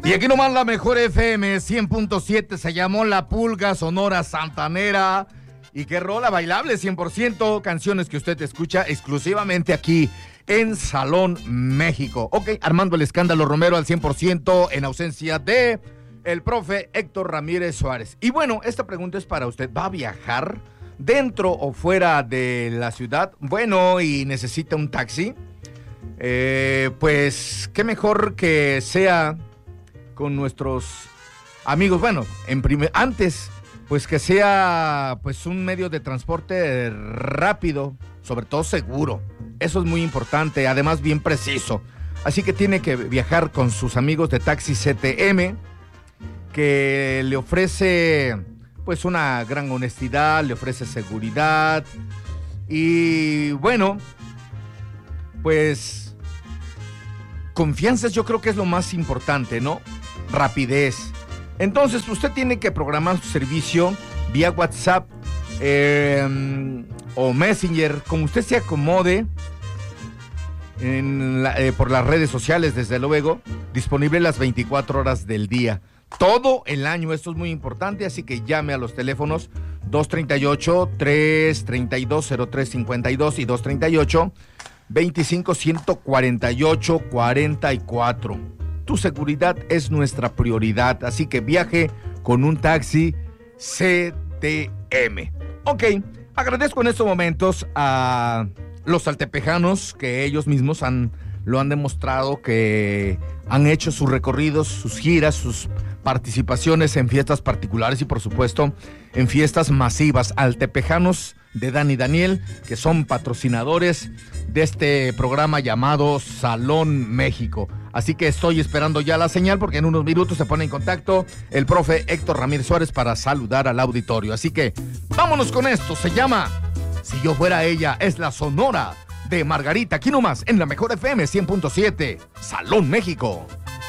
Y aquí nomás la mejor FM 100.7 se llamó La Pulga Sonora Santanera. Y qué rola bailable, 100%, canciones que usted escucha exclusivamente aquí en Salón México. Ok, Armando el Escándalo Romero al 100% en ausencia de el profe Héctor Ramírez Suárez. Y bueno, esta pregunta es para usted. ¿Va a viajar dentro o fuera de la ciudad? Bueno, y necesita un taxi. Pues qué mejor que sea con nuestros amigos. Bueno, antes, pues que sea pues un medio de transporte rápido, sobre todo seguro. Eso es muy importante, además bien preciso. Así que tiene que viajar con sus amigos de Taxi CTM, que le ofrece pues una gran honestidad, le ofrece seguridad y bueno, pues confianza yo creo que es lo más importante, ¿no? Rapidez. Entonces usted tiene que programar su servicio vía WhatsApp o Messenger, como usted se acomode, por las redes sociales, desde luego, disponible las 24 horas del día. Todo el año, esto es muy importante, así que llame a los teléfonos 238-332-0352 y 238-25-148-44. Tu seguridad es nuestra prioridad, así que viaje con un taxi CTM. Ok, agradezco en estos momentos a los saltepejanos que ellos mismos lo han demostrado, que han hecho sus recorridos, sus giras, sus participaciones en fiestas particulares y por supuesto en fiestas masivas. Altepejanos de Dani Daniel, que son patrocinadores de este programa llamado Salón México. Así que estoy esperando ya la señal porque en unos minutos se pone en contacto el profe Héctor Ramírez Suárez para saludar al auditorio. Así que vámonos con esto, se llama Si yo fuera ella, es la Sonora de Margarita, aquí nomás en la mejor FM 100.7, Salón México.